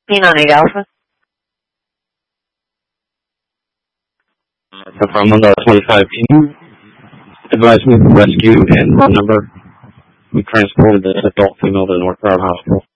P98 Alpha. From the 25 team, advise me of rescue and phone number. We transported this adult female to North Broward Hospital.